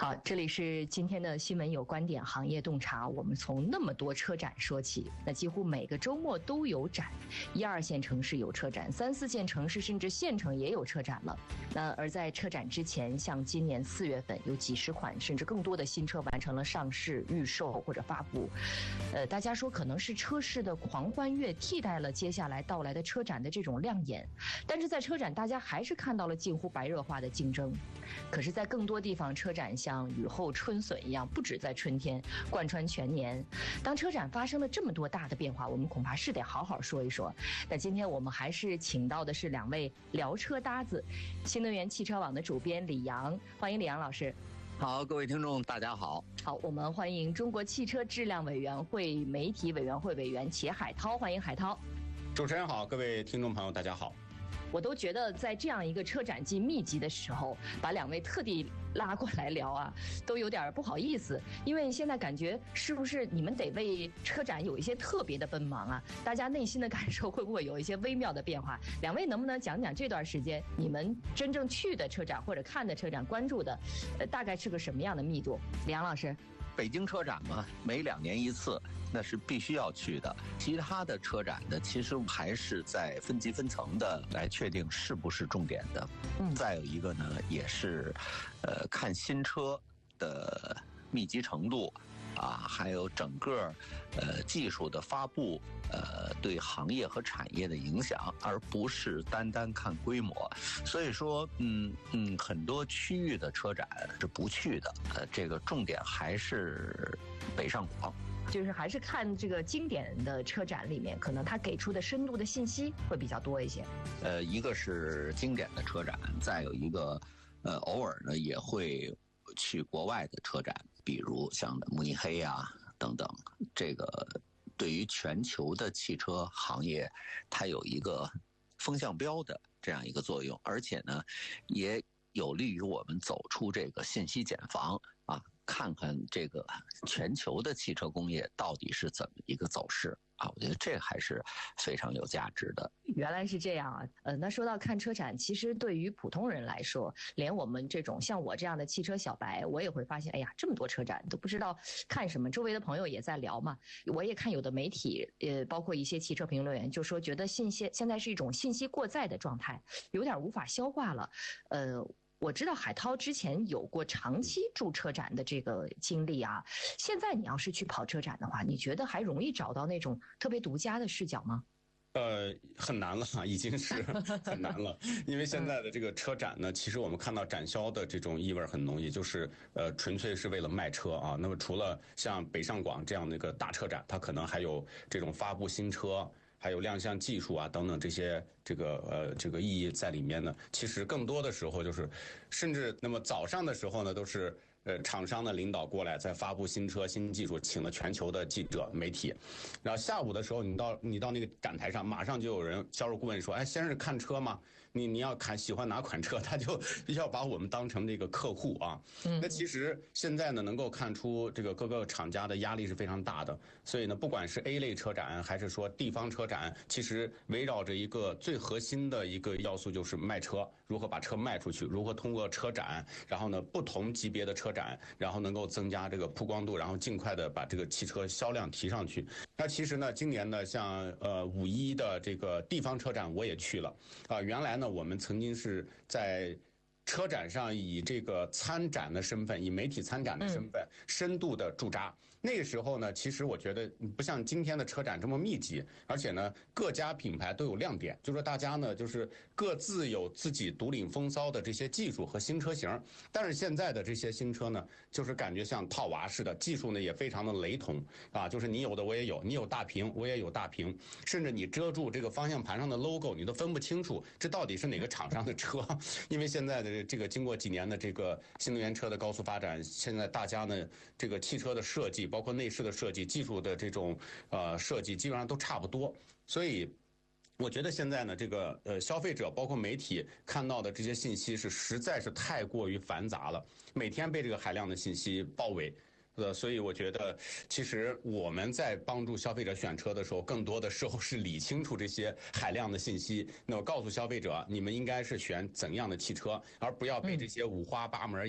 好，这里是今天的新闻有观点行业洞察。我们从那么多车展说起，那几乎每个周末都有展，1、2线城市有车展，3、4线城市甚至县城也有车展了。那而在车展之前，像今年4月份有几十款甚至更多的新车完成了上市、预售或者发布。大家说可能是车市的狂欢月替代了接下来到来的车展的这种亮眼，但是在车展大家还是看到了近乎白热化的竞争。可是在更多地方，车展像雨后春笋一样，不止在春天，贯穿全年。当车展发生了这么多大的变化，我们恐怕是得好好说一说。那今天我们还是请到的是2位聊车搭子，新能源汽车网的主编李阳，欢迎李阳老师。 好，各位听众大家好。 好，我们欢迎中国汽车质量委员会媒体委员会委员钱海涛，欢迎海涛。 主持人好，各位听众朋友大家好。 我都觉得在这样一个车展季密集的时候，把2位特地拉过来聊啊，都有点不好意思，因为现在感觉是不是你们得为车展有一些特别的奔忙啊？大家内心的感受会不会有一些微妙的变化？2位能不能讲讲这段时间你们真正去的车展或者看的车展关注的，大概是个什么样的密度？李阳老师。 北京车展嘛，每2年一次，那是必须要去的。其他的车展呢，其实还是在分级分层的来确定是不是重点的。再有一个呢，也是，看新车的密集程度。还有整个技术的发布，对行业和产业的影响，而不是单单看规模。所以说，很多区域的车展是不去的。这个重点还是北上广， 就是还是看这个经典的车展里面，可能它给出的深度的信息会比较多一些。 一个是经典的车展，再有一个偶尔呢也会去国外的车展，比如像慕尼黑啊等等，这个对于全球的汽车行业，它有一个风向标的这样一个作用，而且呢，也有利于我们走出这个信息茧房啊，看看这个全球的汽车工业到底是怎么一个走势。我觉得这还是非常有价值的。 原来是这样啊！那说到看车展，其实对于普通人来说，连我们这种像我这样的汽车小白，我也会发现，哎呀，这么多车展都不知道看什么。周围的朋友也在聊嘛，我也看有的媒体，包括一些汽车评论员就说，觉得现在是一种信息过载的状态，有点无法消化了。我知道海涛之前有过长期驻车展的这个经历啊，现在你要是去跑车展的话，你觉得还容易找到那种特别独家的视角吗？ 很难了，已经是很难了，因为现在的这个车展呢，其实我们看到展销的这种意味很浓郁，就是纯粹是为了卖车啊。那么除了像北上广这样的一个大车展，它可能还有这种发布新车，还有亮相技术啊等等这些这个意义在里面呢。其实更多的时候就是，甚至那么早上的时候呢，都是厂商的领导过来在发布新车新技术，请了全球的记者媒体。然后下午的时候，你到那个展台上，马上就有人销售顾问说：“哎，先是看车吗？你要喜欢哪款车？”他就要把我们当成这个客户啊。那其实现在呢，能够看出这个各个厂家的压力是非常大的。所以呢，不管是 A 类车展还是说地方车展，其实围绕着一个最核心的一个要素，就是卖车，如何把车卖出去，如何通过车展，然后呢不同级别的车展，然后能够增加这个曝光度，然后尽快的把这个汽车销量提上去。那其实呢，今年呢，像5·1的这个地方车展我也去了原来呢，我们曾经是在车展上以这个参展的身份，以媒体参展的身份，深度的驻扎。那个时候呢，其实我觉得不像今天的车展这么密集，而且呢，各家品牌都有亮点，就是说大家呢，就是各自有自己独领风骚的这些技术和新车型。但是现在的这些新车呢，就是感觉像套娃似的，技术呢也非常的雷同就是你有的我也有，你有大屏我也有大屏，甚至你遮住这个方向盘上的 logo， 你都分不清楚这到底是哪个厂商的车。因为现在的这个经过几年的这个新能源车的高速发展，现在大家呢这个汽车的设计，包括内饰的设计、技术的这种设计，基本上都差不多。所以我觉得现在呢，这个消费者包括媒体看到的这些信息是实在是太过于繁杂了，每天被这个海量的信息包围。所以我觉得其实我们在帮助消费者选车的时候，更多的时候是理清楚这些海量的信息，那么告诉消费者你们应该是选怎样的汽车，而不要被这些五花八门